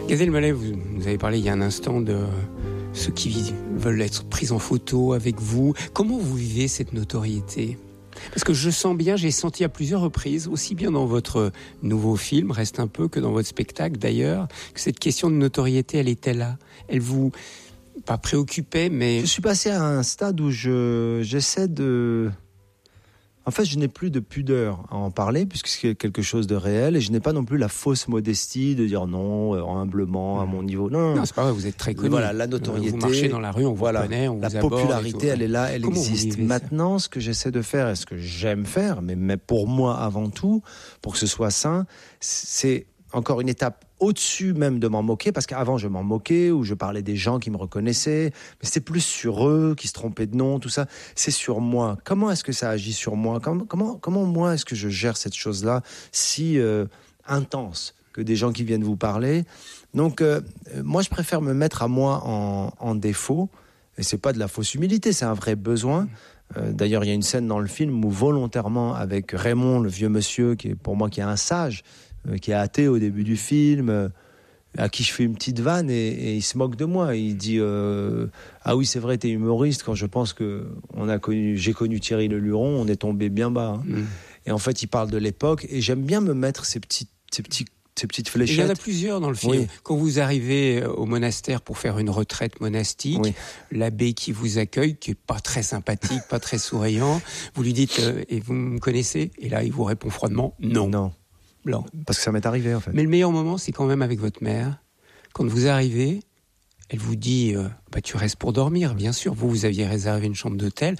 Gad Elmaleh, vous avez parlé il y a un instant de ceux qui veulent être pris en photo avec vous. Comment vous vivez cette notoriété ? Parce que je sens bien, j'ai senti à plusieurs reprises, aussi bien dans votre nouveau film, Reste un peu, que dans votre spectacle d'ailleurs, que cette question de notoriété, elle était là. Elle vous, pas préoccupait, mais... Je suis passé à un stade où j'essaie de... En fait, je n'ai plus de pudeur à en parler, puisque c'est quelque chose de réel, et je n'ai pas non plus la fausse modestie de dire non, humblement, à mon niveau. Non, c'est pas vrai, vous êtes très connu. Voilà, la notoriété. Vous marchez dans la rue, on vous connaît, on vous aborde. La popularité, elle est là, elle existe. Maintenant, ce que j'essaie de faire, et ce que j'aime faire, mais pour moi avant tout, pour que ce soit sain, c'est encore une étape au-dessus même de m'en moquer, parce qu'avant je m'en moquais, ou je parlais des gens qui me reconnaissaient, mais c'était plus sur eux, qui se trompaient de nom, tout ça. C'est sur moi. Comment est-ce que ça agit sur moi ? Comment moi est-ce que je gère cette chose-là si intense que des gens qui viennent vous parler ? Donc moi je préfère me mettre à moi en défaut, et c'est pas de la fausse humilité, c'est un vrai besoin. D'ailleurs, il y a une scène dans le film où volontairement, avec Raymond, le vieux monsieur, qui est pour moi qui est un sage, qui est athée au début du film, à qui je fais une petite vanne et il se moque de moi. Il dit ah oui, c'est vrai, t'es humoriste. Quand je pense que j'ai connu Thierry Le Luron, on est tombé bien bas. Hein. Et en fait, il parle de l'époque et j'aime bien me mettre ces petites fléchettes. Il y en a plusieurs dans le film. Oui. Quand vous arrivez au monastère pour faire une retraite monastique, l'abbé qui vous accueille, qui est pas très sympathique, pas très souriant, vous lui dites et vous me connaissez ? Et là, il vous répond froidement non. Blanc. Parce que ça m'est arrivé en fait. Mais le meilleur moment, c'est quand même avec votre mère. Quand vous arrivez, elle vous dit tu restes pour dormir, bien sûr. Vous aviez réservé une chambre d'hôtel.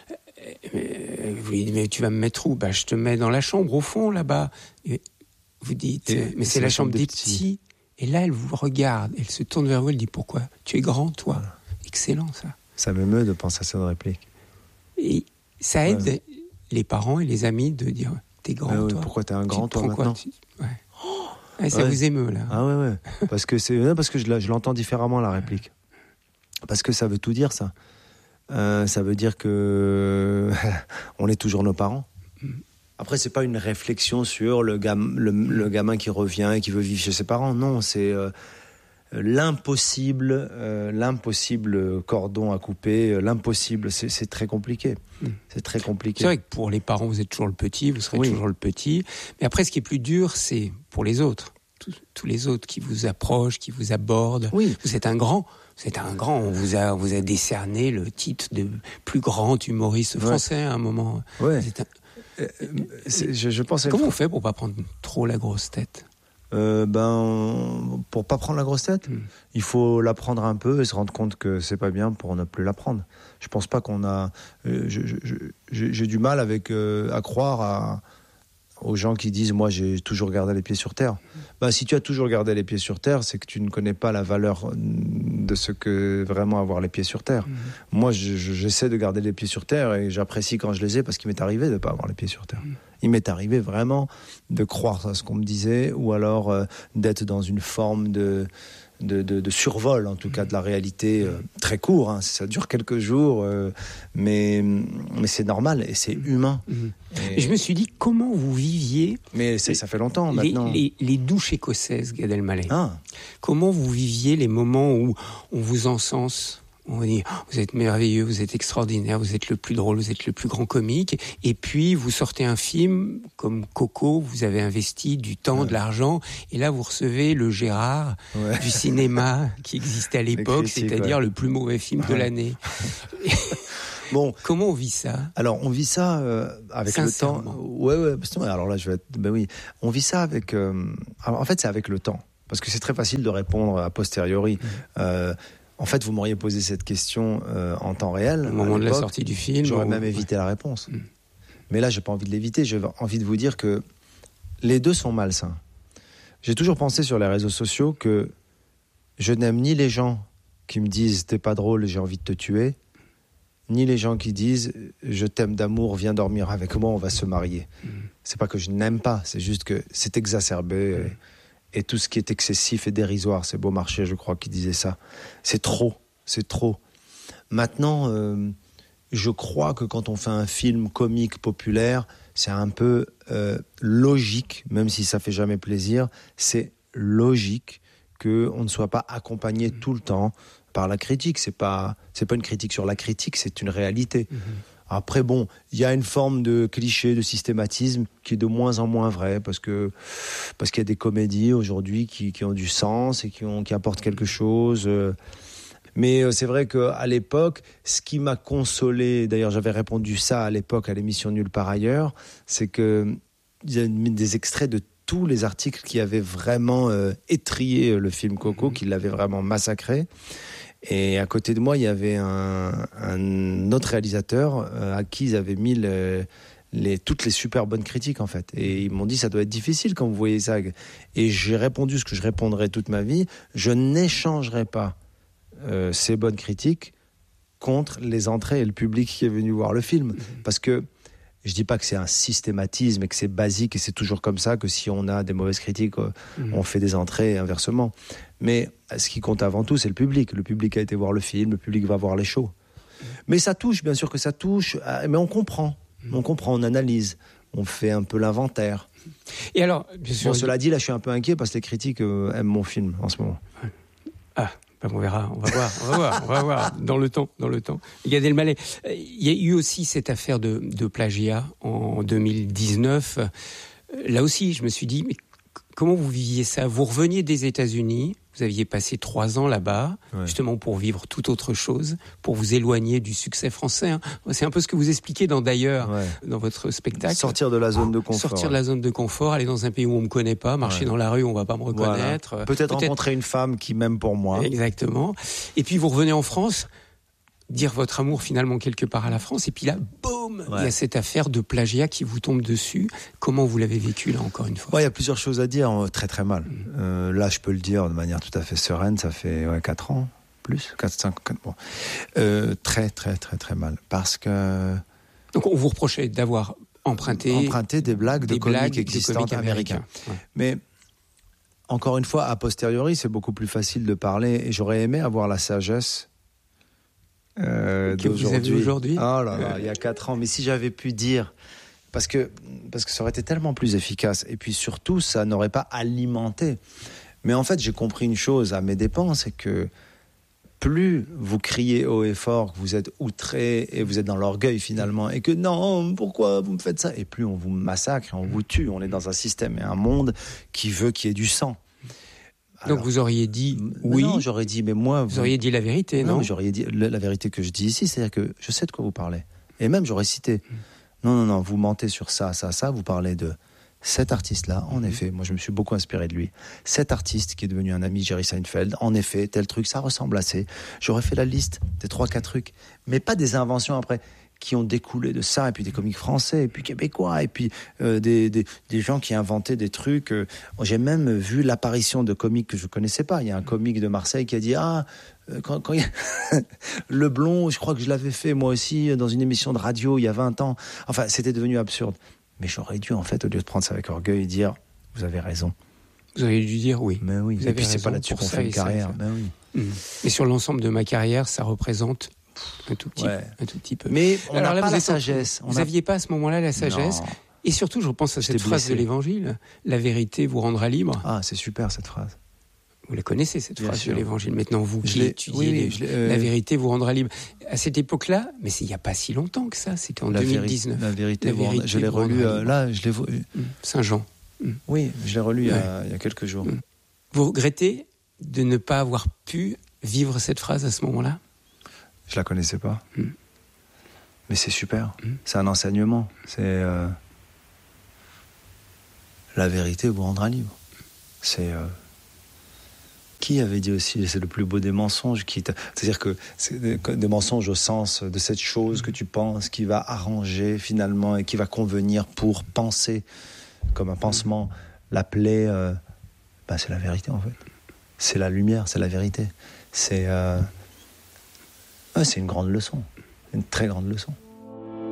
Vous lui dites mais tu vas me mettre où ? Je te mets dans la chambre au fond là-bas. Et vous dites mais c'est la chambre des petits. Et là, elle vous regarde, elle se tourne vers vous, elle dit pourquoi ? Tu es grand, toi. Voilà. Excellent ça. Ça m'émeut de penser à cette réplique. Et ça aide les parents et les amis de dire t'es grand, toi. Pourquoi t'es un grand, toi, maintenant ? Ça vous émeut, là. Ah ouais. Parce que je l'entends différemment, la réplique. Parce que ça veut tout dire, ça. Ça veut dire que on est toujours nos parents. Après, c'est pas une réflexion sur le gamin qui revient et qui veut vivre chez ses parents. Non, c'est l'impossible cordon à couper, l'impossible, c'est très compliqué. C'est très compliqué. C'est vrai que pour les parents, vous êtes toujours le petit, vous serez toujours le petit. Mais après, ce qui est plus dur, c'est pour les autres. Tous les autres qui vous approchent, qui vous abordent. Oui. Vous êtes un grand. On vous a décerné le titre de plus grand humoriste français à un moment. Ouais. Je pense. Comment on fait pour pas prendre trop la grosse tête ? Pour pas prendre la grosse tête, il faut la prendre un peu et se rendre compte que c'est pas bien pour ne plus la prendre. Je pense pas qu'on a. J'ai du mal à croire aux gens qui disent moi j'ai toujours gardé les pieds sur terre. Si tu as toujours gardé les pieds sur terre, c'est que tu ne connais pas la valeur de ce que vraiment avoir les pieds sur terre. Moi j'essaie de garder les pieds sur terre et j'apprécie quand je les ai parce qu'il m'est arrivé de pas avoir les pieds sur terre. Il m'est arrivé vraiment de croire à ce qu'on me disait ou alors d'être dans une forme de survol, en tout cas de la réalité, très court, hein. Ça dure quelques jours, mais c'est normal et c'est humain. Et je me suis dit, comment vous viviez... Mais ça fait longtemps maintenant. Les douches écossaises, Gad Elmaleh. Comment vous viviez les moments où on vous encense ? On dit, vous êtes merveilleux, vous êtes extraordinaire, vous êtes le plus drôle, vous êtes le plus grand comique. Et puis, vous sortez un film comme Coco, vous avez investi du temps, de l'argent. Et là, vous recevez le Gérard du cinéma qui existait à l'époque, c'est-à-dire le plus mauvais film de l'année. Bon, comment on vit ça ? Alors, on vit ça avec le temps. Alors là, on vit ça avec... Alors, en fait, c'est avec le temps. Parce que c'est très facile de répondre a posteriori. En fait, vous m'auriez posé cette question en temps réel. Au moment de la sortie du film. J'aurais même évité la réponse. Mais là, j'ai pas envie de l'éviter. J'ai envie de vous dire que les deux sont malsains. J'ai toujours pensé sur les réseaux sociaux que je n'aime ni les gens qui me disent « t'es pas drôle, j'ai envie de te tuer », ni les gens qui disent « je t'aime d'amour, viens dormir avec moi, on va se marier ». C'est pas que je n'aime pas, c'est juste que c'est exacerbé. Et tout ce qui est excessif et dérisoire, c'est Beaumarchais, je crois, qui disait ça. C'est trop. Maintenant, je crois que quand on fait un film comique populaire, c'est un peu logique, même si ça fait jamais plaisir, c'est logique qu'on ne soit pas accompagné tout le temps par la critique. C'est pas une critique sur la critique, c'est une réalité. Après, bon, il y a une forme de cliché, de systématisme qui est de moins en moins vrai, parce qu'il y a des comédies aujourd'hui qui ont du sens et qui apportent quelque chose. Mais c'est vrai qu'à l'époque, ce qui m'a consolé, d'ailleurs j'avais répondu ça à l'époque à l'émission Nulle part ailleurs, c'est qu'il y a des extraits de tous les articles qui avaient vraiment étrillé le film Coco, qui l'avaient vraiment massacré. Et à côté de moi, il y avait un autre réalisateur à qui ils avaient mis toutes les super bonnes critiques, en fait. Et ils m'ont dit, ça doit être difficile quand vous voyez ça. Et j'ai répondu ce que je répondrai toute ma vie, je n'échangerai pas ces bonnes critiques contre les entrées et le public qui est venu voir le film. Parce que je dis pas que c'est un systématisme et que c'est basique et c'est toujours comme ça, que si on a des mauvaises critiques, on fait des entrées et inversement. Mais ce qui compte avant tout, c'est le public. Le public a été voir le film, le public va voir les shows. Mais ça touche, bien sûr que ça touche, mais on comprend, on analyse, on fait un peu l'inventaire. Et alors, bien sûr, cela dit, là, je suis un peu inquiet parce que les critiques aiment mon film en ce moment. Ah. On verra, on va voir, dans le temps. Gad Elmaleh, il y a eu aussi cette affaire de plagiat en 2019. Là aussi, je me suis dit, mais comment vous viviez ça ? Vous reveniez des États-Unis, vous aviez passé 3 ans là-bas, justement pour vivre tout autre chose, pour vous éloigner du succès français. C'est un peu ce que vous expliquez dans votre spectacle. Sortir de la zone de confort. Sortir de la zone de confort, aller dans un pays où on me connaît pas, marcher dans la rue, on va pas me reconnaître. Voilà. Peut-être rencontrer une femme qui m'aime pour moi. Exactement. Et puis vous revenez en France, dire votre amour finalement quelque part à la France, et puis là, boum, il y a cette affaire de plagiat qui vous tombe dessus. Comment vous l'avez vécu là, encore une fois ? Il y a plusieurs choses à dire, très très mal. Là, je peux le dire de manière tout à fait sereine, ça fait 4 ans, plus, 4 bon. Très très très très mal, parce que... Donc on vous reprochait d'avoir emprunté des blagues de comiques existantes américains. Ouais. Mais encore une fois, a posteriori, c'est beaucoup plus facile de parler, et j'aurais aimé avoir la sagesse que vous avez aujourd'hui. Oh là là, il y a 4 ans. Mais si j'avais pu dire, parce que ça aurait été tellement plus efficace. Et puis surtout, ça n'aurait pas alimenté. Mais en fait, j'ai compris une chose à mes dépens, c'est que plus vous criez haut et fort, que vous êtes outré et vous êtes dans l'orgueil finalement, et que non, pourquoi vous me faites ça ? Et plus on vous massacre, on vous tue. On est dans un système et un monde qui veut qu'il y ait du sang. Donc vous auriez dit oui. Non, j'aurais dit, mais moi... Vous auriez dit la vérité, non ? J'aurais dit la vérité que je dis ici, c'est-à-dire que je sais de quoi vous parlez. Et même, j'aurais cité. Non, vous mentez sur ça, vous parlez de cet artiste-là, en effet, moi je me suis beaucoup inspiré de lui. Cet artiste qui est devenu un ami, Jerry Seinfeld, en effet, tel truc, ça ressemble à ça. J'aurais fait la liste des 3-4 trucs, mais pas des inventions après, qui ont découlé de ça, et puis des comiques français, et puis québécois, et puis des gens qui inventaient des trucs. J'ai même vu l'apparition de comiques que je connaissais pas. Il y a un comique de Marseille qui a dit quand il y a le blond, je crois que je l'avais fait moi aussi dans une émission de radio il y a 20 ans. Enfin, c'était devenu absurde. Mais j'aurais dû, en fait, au lieu de prendre ça avec orgueil, dire vous avez raison. Vous auriez dû dire oui. Mais oui. Vous avez puis raison, c'est pas là-dessus qu'on fait une carrière. Mais oui. Et sur l'ensemble de ma carrière, ça représente un tout petit peu. Mais on n'a pas la sagesse. Vous n'aviez pas à ce moment-là la sagesse. Non. Et surtout, je repense à cette phrase de l'Évangile, la vérité vous rendra libre. Ah, c'est super cette phrase. Vous la connaissez, cette phrase de l'Évangile. Maintenant, vous qui étudiez la vérité vous rendra libre. À cette époque-là, mais c'est il n'y a pas si longtemps que ça, c'était en 2019. La vérité je l'ai relu là, je l'ai Saint Jean. Oui, je l'ai relu il y a quelques jours. Vous regrettez de ne pas avoir pu vivre cette phrase à ce moment-là ? Je la connaissais pas. Mais c'est super. C'est un enseignement. C'est la vérité vous rendra libre. C'est qui avait dit aussi, c'est le plus beau des mensonges, c'est-à-dire que c'est des mensonges au sens de cette chose que tu penses, qui va arranger finalement et qui va convenir pour penser comme un pansement. La plaie, c'est la vérité en fait. C'est la lumière, c'est la vérité. C'est une grande leçon, une très grande leçon.